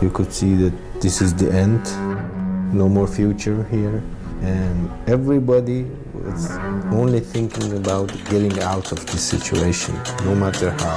You could see that this is the end, no more future here. And everybody was only thinking about getting out of this situation, no matter how.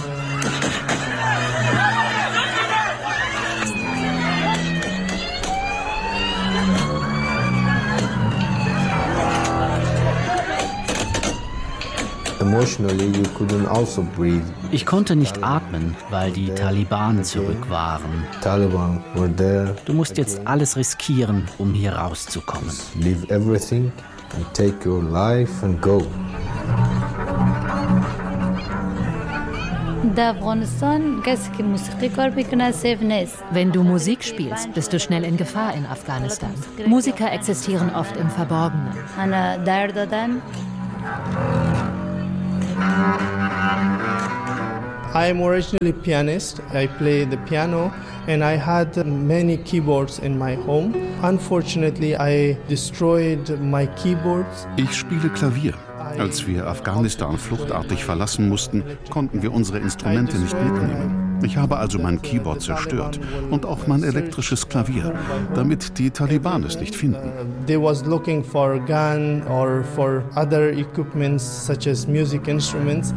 Emotionally, you couldn't also breathe. Ich konnte nicht atmen, weil die Taliban zurück waren. Taliban were there. Du musst jetzt alles riskieren, um hier rauszukommen. Leave everything and take your life and go. Wenn du Musik spielst, bist du schnell in Gefahr in Afghanistan. Musiker existieren oft im Verborgenen. I'm originally a pianist. I play the piano and I had many keyboards in my home. Unfortunately, I destroyed my keyboards. Ich spiele Klavier. Als wir Afghanistan fluchtartig verlassen mussten, konnten wir unsere Instrumente nicht mitnehmen. Ich habe also mein Keyboard zerstört und auch mein elektrisches Klavier, damit die Taliban es nicht finden. They was looking for a gun or for other equipments such as music instruments.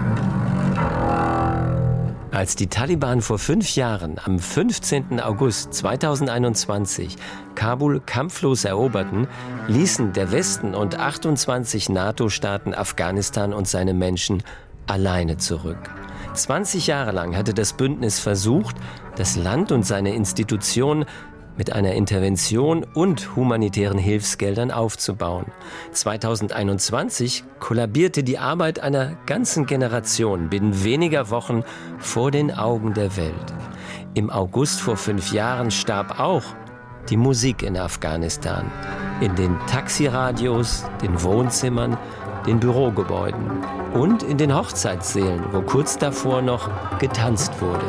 Als die Taliban vor 5 Jahren, am 15. August 2021, Kabul kampflos eroberten, ließen der Westen und 28 NATO-Staaten Afghanistan und seine Menschen alleine zurück. 20 Jahre lang hatte das Bündnis versucht, das Land und seine Institutionen mit einer Intervention und humanitären Hilfsgeldern aufzubauen. 2021 kollabierte die Arbeit einer ganzen Generation binnen weniger Wochen vor den Augen der Welt. Im August vor 5 Jahren starb auch die Musik in Afghanistan. In den Taxiradios, den Wohnzimmern, den Bürogebäuden und in den Hochzeitssälen, wo kurz davor noch getanzt wurde.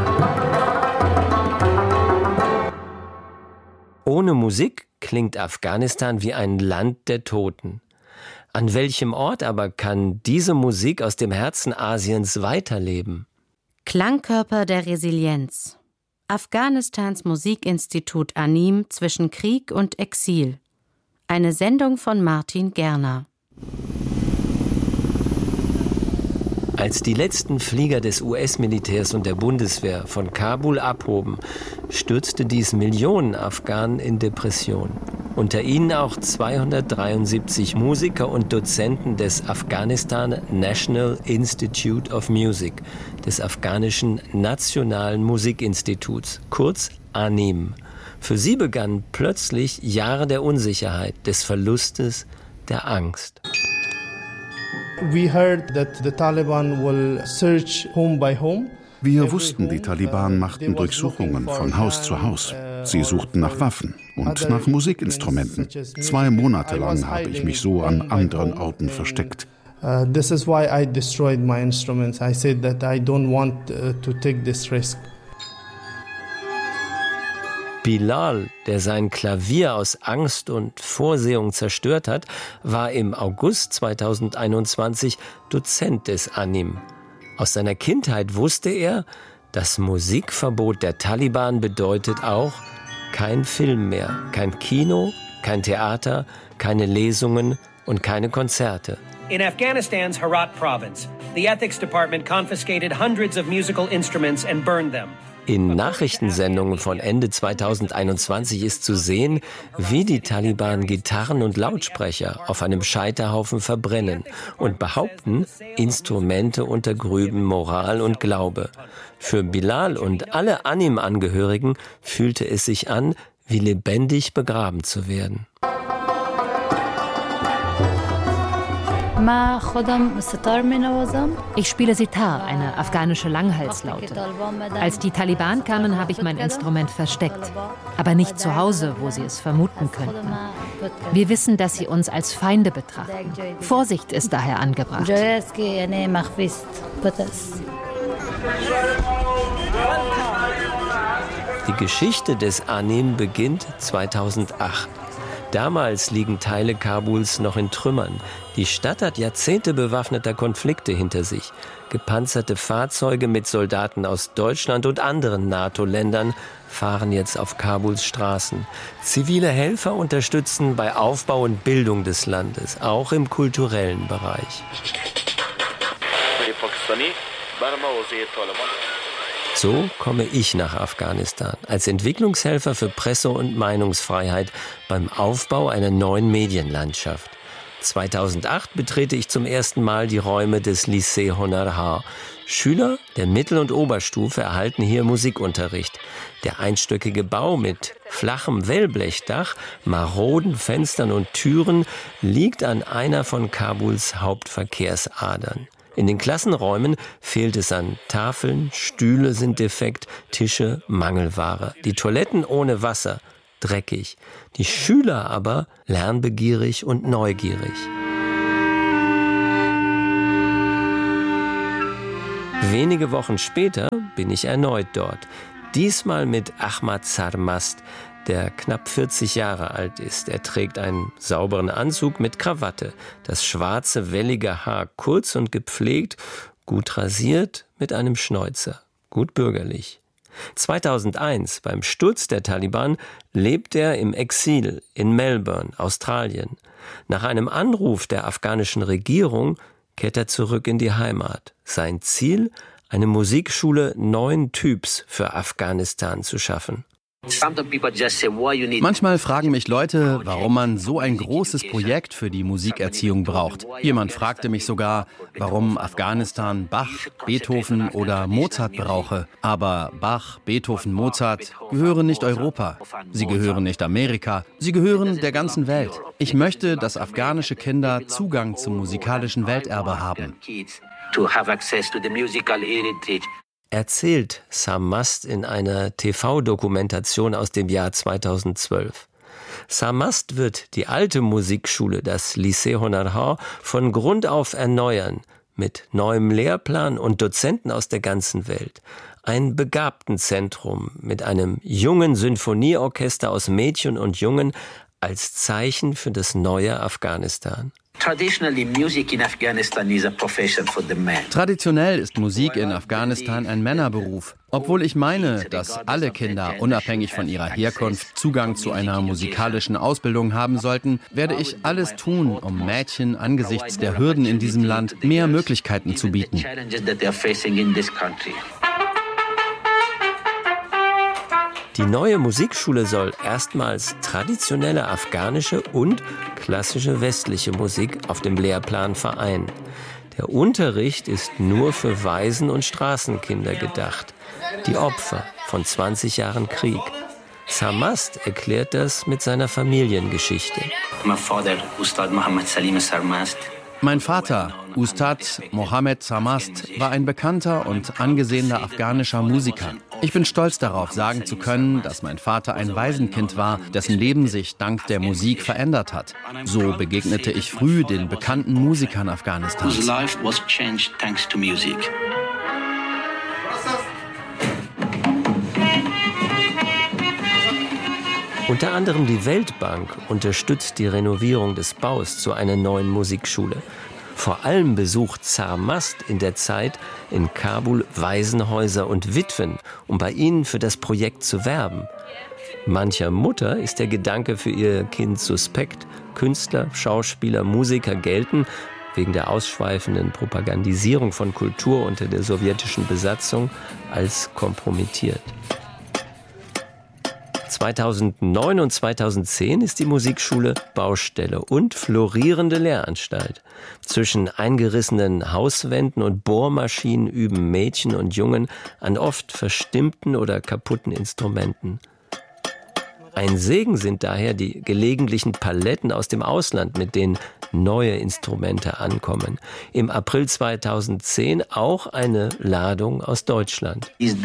Ohne Musik klingt Afghanistan wie ein Land der Toten. An welchem Ort aber kann diese Musik aus dem Herzen Asiens weiterleben? Klangkörper der Resilienz. Afghanistans Musikinstitut ANIM zwischen Krieg und Exil. Eine Sendung von Martin Gerner. Als die letzten Flieger des US-Militärs und der Bundeswehr von Kabul abhoben, stürzte dies Millionen Afghanen in Depression. Unter ihnen auch 273 Musiker und Dozenten des Afghanistan National Institute of Music, des afghanischen Nationalen Musikinstituts, kurz ANIM. Für sie begannen plötzlich Jahre der Unsicherheit, des Verlustes, der Angst. We heard that the Taliban will search home by home. Wir wussten, die Taliban machten Durchsuchungen von Haus zu Haus. Sie suchten nach Waffen und nach Musikinstrumenten. 2 Monate lang habe ich mich so an anderen Orten versteckt. This is why I destroyed my instruments. I said that I don't want to take this risk. Bilal, der sein Klavier aus Angst und Vorsehung zerstört hat, war im August 2021 Dozent des ANIM. Aus seiner Kindheit wusste er, das Musikverbot der Taliban bedeutet auch kein Film mehr, kein Kino, kein Theater, keine Lesungen und keine Konzerte. In Afghanistan's Herat province, the ethics department confiscated hundreds of musical instruments and burned them. In Nachrichtensendungen von Ende 2021 ist zu sehen, wie die Taliban Gitarren und Lautsprecher auf einem Scheiterhaufen verbrennen und behaupten, Instrumente untergrüben Moral und Glaube. Für Bilal und alle ANIM-Angehörigen fühlte es sich an, wie lebendig begraben zu werden. Ich spiele Sitar, eine afghanische Langhalslaute. Als die Taliban kamen, habe ich mein Instrument versteckt. Aber nicht zu Hause, wo sie es vermuten könnten. Wir wissen, dass sie uns als Feinde betrachten. Vorsicht ist daher angebracht. Die Geschichte des ANIM beginnt 2008. Damals liegen Teile Kabuls noch in Trümmern. Die Stadt hat Jahrzehnte bewaffneter Konflikte hinter sich. Gepanzerte Fahrzeuge mit Soldaten aus Deutschland und anderen NATO-Ländern fahren jetzt auf Kabuls Straßen. Zivile Helfer unterstützen bei Aufbau und Bildung des Landes, auch im kulturellen Bereich. So komme ich nach Afghanistan als Entwicklungshelfer für Presse- und Meinungsfreiheit beim Aufbau einer neuen Medienlandschaft. 2008 betrete ich zum ersten Mal die Räume des Lycée Honar Har. Schüler der Mittel- und Oberstufe erhalten hier Musikunterricht. Der einstöckige Bau mit flachem Wellblechdach, maroden Fenstern und Türen liegt an einer von Kabuls Hauptverkehrsadern. In den Klassenräumen fehlt es an Tafeln, Stühle sind defekt, Tische Mangelware. Die Toiletten ohne Wasser, dreckig. Die Schüler aber lernbegierig und neugierig. Wenige Wochen später bin ich erneut dort. Diesmal mit Ahmad Sarmast, der knapp 40 Jahre alt ist. Er trägt einen sauberen Anzug mit Krawatte, das schwarze, wellige Haar kurz und gepflegt, gut rasiert mit einem Schnäuzer, gut bürgerlich. 2001, beim Sturz der Taliban, lebt er im Exil in Melbourne, Australien. Nach einem Anruf der afghanischen Regierung kehrt er zurück in die Heimat. Sein Ziel, eine Musikschule neuen Typs für Afghanistan zu schaffen. Manchmal fragen mich Leute, warum man so ein großes Projekt für die Musikerziehung braucht. Jemand fragte mich sogar, warum Afghanistan Bach, Beethoven oder Mozart brauche. Aber Bach, Beethoven, Mozart gehören nicht Europa. Sie gehören nicht Amerika. Sie gehören der ganzen Welt. Ich möchte, dass afghanische Kinder Zugang zum musikalischen Welterbe haben. Erzählt Sarmast in einer TV-Dokumentation aus dem Jahr 2012. Sarmast wird die alte Musikschule, das Lycée Honar Har, von Grund auf erneuern, mit neuem Lehrplan und Dozenten aus der ganzen Welt. Ein Begabtenzentrum mit einem jungen Sinfonieorchester aus Mädchen und Jungen als Zeichen für das neue Afghanistan. Traditionell ist Musik in Afghanistan ein Männerberuf. Obwohl ich meine, dass alle Kinder unabhängig von ihrer Herkunft Zugang zu einer musikalischen Ausbildung haben sollten, werde ich alles tun, um Mädchen angesichts der Hürden in diesem Land mehr Möglichkeiten zu bieten. Die neue Musikschule soll erstmals traditionelle afghanische und klassische westliche Musik auf dem Lehrplan vereinen. Der Unterricht ist nur für Waisen- und Straßenkinder gedacht, die Opfer von 20 Jahren Krieg. Sarmast erklärt das mit seiner Familiengeschichte. Mein Vater, Ustad Mohammed Sarmast, war ein bekannter und angesehener afghanischer Musiker. Ich bin stolz darauf, sagen zu können, dass mein Vater ein Waisenkind war, dessen Leben sich dank der Musik verändert hat. So begegnete ich früh den bekannten Musikern Afghanistans. Unter anderem die Weltbank unterstützt die Renovierung des Baus zu einer neuen Musikschule. Vor allem besucht Sarmast in der Zeit in Kabul Waisenhäuser und Witwen, um bei ihnen für das Projekt zu werben. Mancher Mutter ist der Gedanke für ihr Kind suspekt. Künstler, Schauspieler, Musiker gelten wegen der ausschweifenden Propagandisierung von Kultur unter der sowjetischen Besatzung als kompromittiert. 2009 und 2010 ist die Musikschule Baustelle und florierende Lehranstalt. Zwischen eingerissenen Hauswänden und Bohrmaschinen üben Mädchen und Jungen an oft verstimmten oder kaputten Instrumenten. Ein Segen sind daher die gelegentlichen Paletten aus dem Ausland, mit denen neue Instrumente ankommen. Im April 2010 auch eine Ladung aus Deutschland. Ist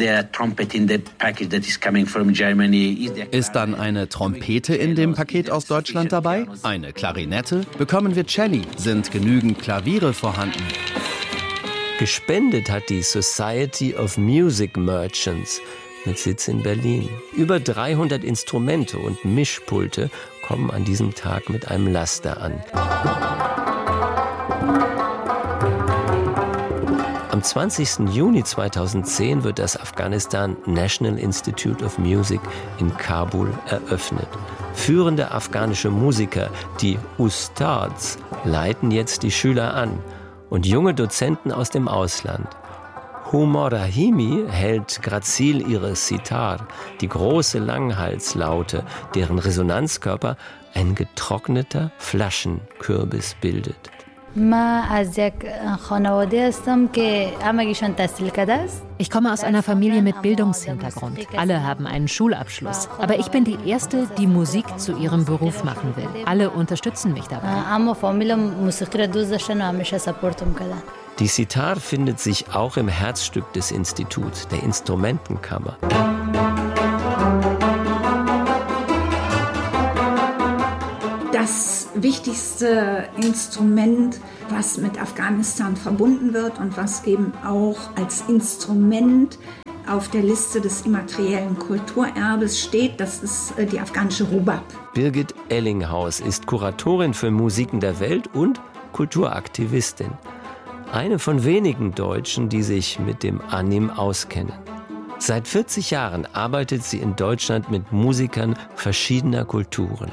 dann eine Trompete in dem Paket aus Deutschland dabei? Eine Klarinette? Bekommen wir Celli? Sind genügend Klaviere vorhanden? Gespendet hat die Society of Music Merchants mit Sitz in Berlin. Über 300 Instrumente und Mischpulte kommen an diesem Tag mit einem Laster an. Am 20. Juni 2010 wird das Afghanistan National Institute of Music in Kabul eröffnet. Führende afghanische Musiker, die Ustads, leiten jetzt die Schüler an und junge Dozenten aus dem Ausland. Humor Rahimi hält grazil ihre Sitar, die große Langhalslaute, deren Resonanzkörper ein getrockneter Flaschenkürbis bildet. Ich komme aus einer Familie mit Bildungshintergrund. Alle haben einen Schulabschluss. Aber ich bin die Erste, die Musik zu ihrem Beruf machen will. Alle unterstützen mich dabei. Die Sitar findet sich auch im Herzstück des Instituts, der Instrumentenkammer. Das wichtigste Instrument, was mit Afghanistan verbunden wird und was eben auch als Instrument auf der Liste des immateriellen Kulturerbes steht, das ist die afghanische Rubab. Birgit Ellinghaus ist Kuratorin für Musiken der Welt und Kulturaktivistin. Eine von wenigen Deutschen, die sich mit dem Anim auskennen. Seit 40 Jahren arbeitet sie in Deutschland mit Musikern verschiedener Kulturen.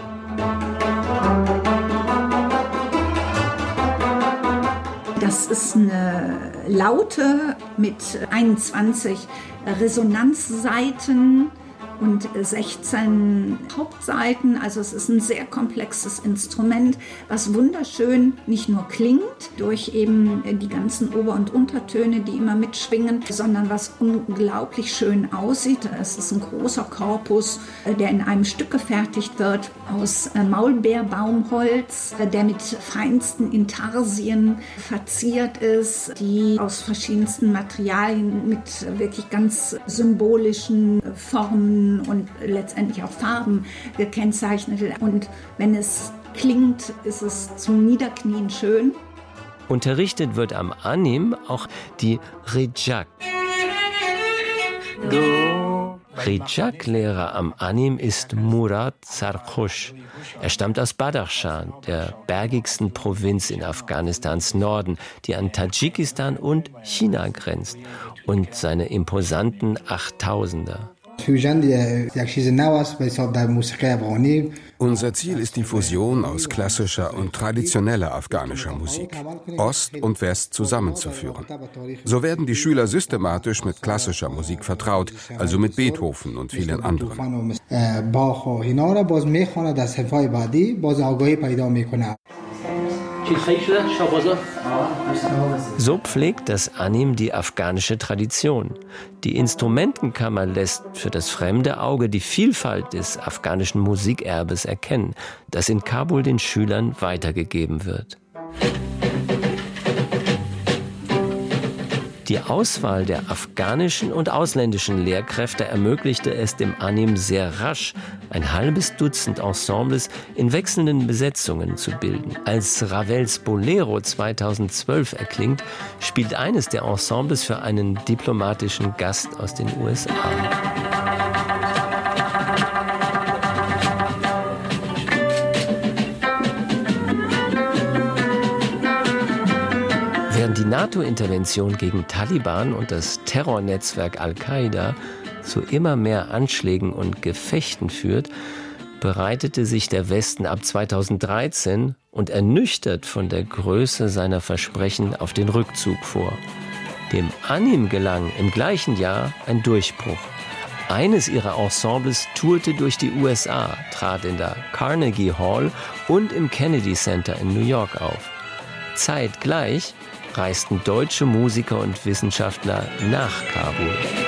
Das ist eine Laute mit 21 Resonanzsaiten und 16 Hauptsaiten. Also es ist ein sehr komplexes Instrument, was wunderschön nicht nur klingt durch eben die ganzen Ober- und Untertöne, die immer mitschwingen, sondern was unglaublich schön aussieht. Es ist ein großer Korpus, der in einem Stück gefertigt wird aus Maulbeerbaumholz, der mit feinsten Intarsien verziert ist, die aus verschiedensten Materialien mit wirklich ganz symbolischen Formen und letztendlich auch Farben gekennzeichnet. Und wenn es klingt, ist es zum Niederknien schön. Unterrichtet wird am Anim auch die Rijak. Rijak-Lehrer am Anim ist Murad Sarkhosh. Er stammt aus Badakhshan, der bergigsten Provinz in Afghanistans Norden, die an Tadschikistan und China grenzt, und seine imposanten 8000er. Unser Ziel ist die Fusion aus klassischer und traditioneller afghanischer Musik, Ost und West zusammenzuführen. So werden die Schüler systematisch mit klassischer Musik vertraut, also mit Beethoven und vielen anderen. So pflegt das Anim die afghanische Tradition. Die Instrumentenkammer lässt für das fremde Auge die Vielfalt des afghanischen Musikerbes erkennen, das in Kabul den Schülern weitergegeben wird. Die Auswahl der afghanischen und ausländischen Lehrkräfte ermöglichte es dem Anim sehr rasch, ein halbes Dutzend Ensembles in wechselnden Besetzungen zu bilden. Als Ravels Bolero 2012 erklingt, spielt eines der Ensembles für einen diplomatischen Gast aus den USA. Während die NATO-Intervention gegen Taliban und das Terrornetzwerk Al-Qaida zu immer mehr Anschlägen und Gefechten führt, bereitete sich der Westen ab 2013 und ernüchtert von der Größe seiner Versprechen auf den Rückzug vor. Dem Anim gelang im gleichen Jahr ein Durchbruch. Eines ihrer Ensembles tourte durch die USA, trat in der Carnegie Hall und im Kennedy Center in New York auf. Zeitgleich reisten deutsche Musiker und Wissenschaftler nach Kabul.